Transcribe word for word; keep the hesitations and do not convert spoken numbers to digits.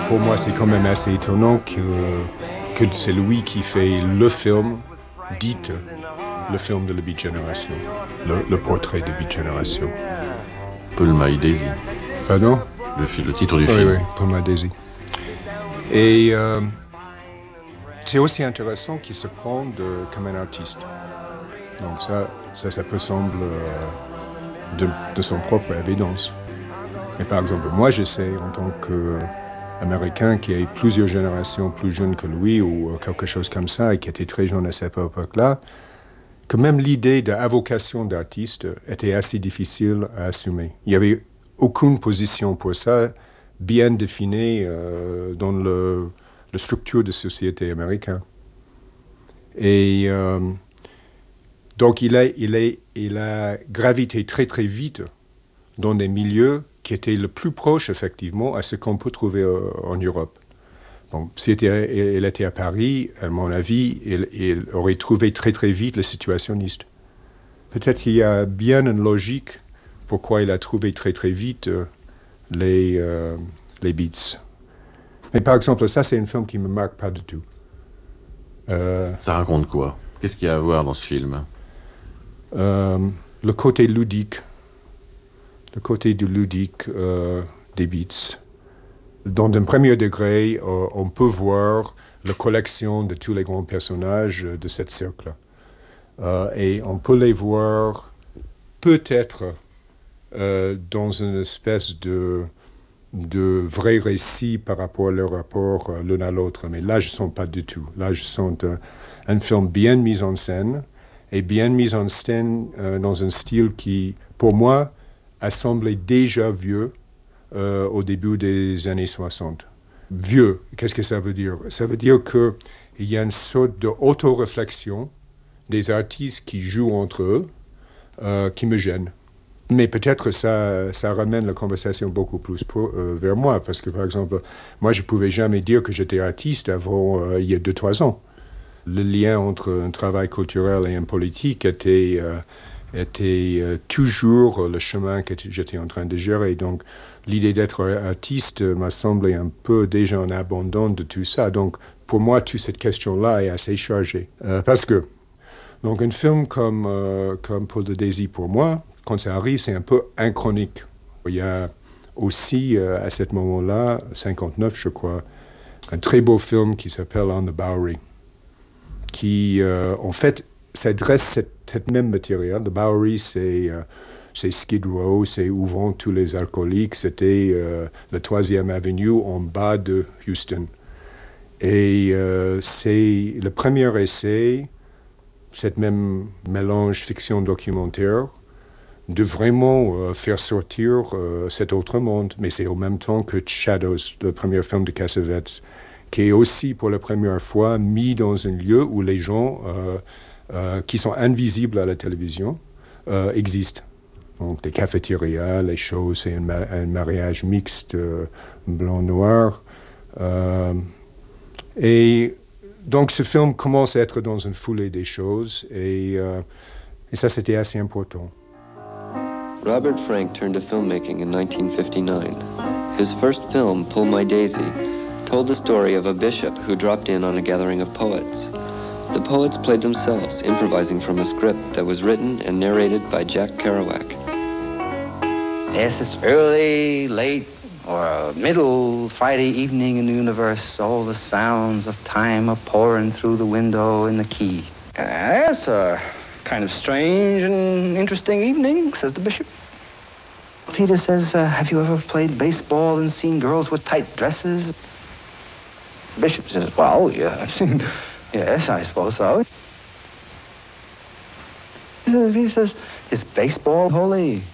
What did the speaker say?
Pour moi, c'est quand même assez étonnant que, que c'est lui qui fait le film, dit le film de la Beat Generation, le, le portrait de Beat Generation. Pull My Daisy. Pardon? Le, le titre du oui, film. Oui, Pull My Daisy. Et euh, c'est aussi intéressant qu'il se prend de, comme un artiste. Donc ça, ça, ça peut sembler euh, de, de son propre évidence. Mais par exemple, moi, j'essaie en tant qu'Américain qui a plusieurs générations plus jeunes que lui ou quelque chose comme ça et qui était très jeune à cette époque-là, que même l'idée de la vocation d'artiste était assez difficile à assumer. Il n'y avait aucune position pour ça bien définie euh, dans le, la structure de société américaine. Et euh, donc il a, il, a, il a gravité très très vite dans des milieux qui étaient le plus proches effectivement à ce qu'on peut trouver euh, en Europe. Bon, si elle était à Paris, à mon avis, il, il aurait trouvé très très vite le situationniste. Peut-être qu'il y a bien une logique pourquoi il a trouvé très très vite euh, les, euh, les beats. Mais par exemple, ça c'est un film qui ne me marque pas du tout. Euh, ça raconte quoi? Qu'est-ce qu'il y a à voir dans ce film? euh, Le côté ludique, le côté du ludique euh, des beats. Dans un premier degré, euh, on peut voir la collection de tous les grands personnages de cette cercle. Euh, et on peut les voir peut-être euh, dans une espèce de, de vrai récit par rapport à leur rapport euh, l'un à l'autre. Mais là, je ne sens pas du tout. Là, je sens euh, un film bien mis en scène et bien mis en scène euh, dans un style qui, pour moi, a semblé déjà vieux Euh, au début des années soixante. Vieux, qu'est-ce que ça veut dire? Ça veut dire qu'il y a une sorte d'auto-réflexion des artistes qui jouent entre eux euh, qui me gêne. Mais peut-être ça, ça ramène la conversation beaucoup plus pour, euh, vers moi, parce que par exemple, moi je ne pouvais jamais dire que j'étais artiste avant euh, il y a deux, trois ans. Le lien entre un travail culturel et un politique était... Euh, était euh, toujours le chemin que j'étais en train de gérer. Donc, l'idée d'être artiste m'a semblé un peu déjà en abandon de tout ça. Donc, pour moi, toute cette question-là est assez chargée. Euh, parce que, donc, un film comme, euh, comme Pull My Daisy, pour moi, quand ça arrive, c'est un peu inchronique. Il y a aussi, euh, à ce moment-là, cinquante-neuf, je crois, un très beau film qui s'appelle On the Bowery, qui, euh, en fait, s'adresse cette, cette même matériel. The Bowery, c'est, euh, c'est Skid Row, c'est où vont tous les alcooliques. C'était euh, la troisième avenue en bas de Houston. Et euh, c'est le premier essai, cette même mélange fiction-documentaire, de vraiment euh, faire sortir euh, cet autre monde. Mais c'est au même temps que Shadows, le premier film de Cassavetes, qui est aussi pour la première fois mis dans un lieu où les gens... Euh, Euh, qui sont invisibles à la télévision, euh, existent. Donc, les cafétérias, les shows, c'est un, ma- un mariage mixte euh, blanc-noir. Euh, et donc, ce film commence à être dans une foulée des choses, et, euh, et ça, c'était assez important. Robert Frank turned to filmmaking in nineteen fifty-nine. His first film, Pull My Daisy, told the story of a bishop who dropped in on a gathering of poets. The poets played themselves, improvising from a script that was written and narrated by Jack Kerouac. Yes, it's early, late, or middle Friday evening in the universe. All the sounds of time are pouring through the window in the key. Uh, it's a kind of strange and interesting evening, says the bishop. Peter says, uh, have you ever played baseball and seen girls with tight dresses? The bishop says, well, yeah, I've seen... Yes, I suppose so. He says, is baseball holy?